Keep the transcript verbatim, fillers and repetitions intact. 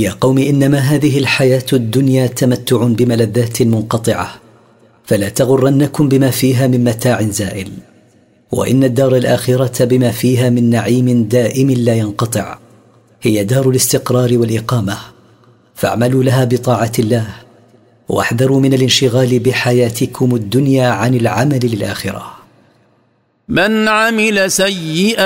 يا قوم إنما هذه الحياة الدنيا تمتع بملذات منقطعة، فلا تغرنكم بما فيها من متاع زائل، وإن الدار الآخرة بما فيها من نعيم دائم لا ينقطع هي دار الاستقرار والإقامة، فاعملوا لها بطاعة الله، واحذروا من الانشغال بحياتكم الدنيا عن العمل للآخرة. من عمل سيئا